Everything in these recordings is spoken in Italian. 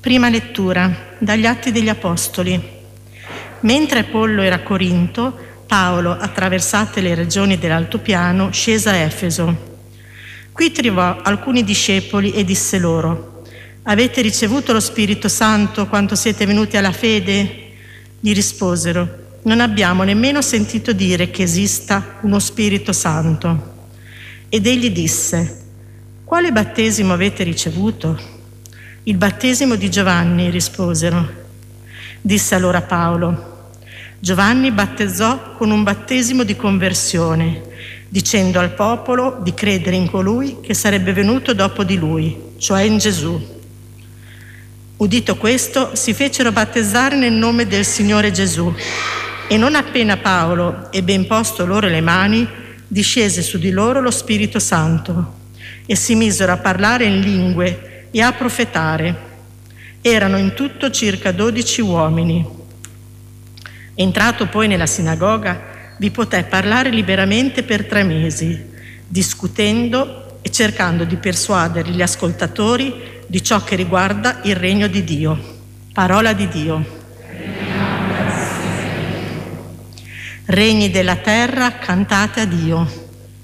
Prima lettura dagli Atti degli Apostoli. Mentre Apollo era a Corinto, Paolo, attraversate le regioni dell'altopiano, scese a Efeso. Qui trovò alcuni discepoli e disse loro: «Avete ricevuto lo Spirito Santo quando siete venuti alla fede?» Gli risposero: «Non abbiamo nemmeno sentito dire che esista uno Spirito Santo». Ed egli disse: «Quale battesimo avete ricevuto?» «Il battesimo di Giovanni», risposero. Disse allora Paolo: «Giovanni battezzò con un battesimo di conversione, dicendo al popolo di credere in colui che sarebbe venuto dopo di lui, cioè in Gesù». Udito questo, si fecero battezzare nel nome del Signore Gesù. E non appena Paolo ebbe imposto loro le mani, discese su di loro lo Spirito Santo, e si misero a parlare in lingue e a profetare. Erano in tutto circa 12 uomini. Entrato poi nella sinagoga, vi poté parlare liberamente per 3 mesi, discutendo e cercando di persuadere gli ascoltatori di ciò che riguarda il regno di Dio. Parola di Dio. Regni della terra, cantate a Dio.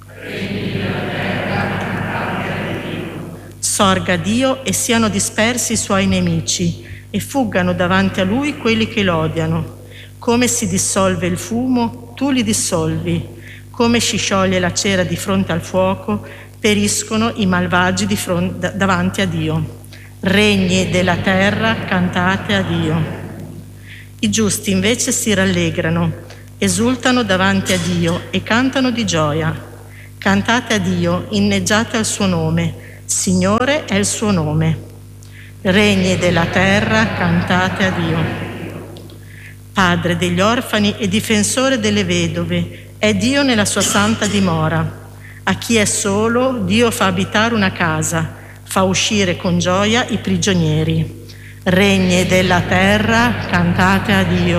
Sorga Dio e siano dispersi i suoi nemici, e fuggano davanti a lui quelli che lo odiano. Come si dissolve il fumo, tu li dissolvi. Come si scioglie la cera di fronte al fuoco, periscono i malvagi davanti a Dio. Regni della terra, cantate a Dio. I giusti invece si rallegrano, esultano davanti a Dio e cantano di gioia. Cantate a Dio, inneggiate al suo nome. Signore è il suo nome. Regni della terra, cantate a Dio. Padre degli orfani e difensore delle vedove, è Dio nella sua santa dimora. A chi è solo, Dio fa abitare una casa, fa uscire con gioia i prigionieri. Regni della terra, cantate a Dio.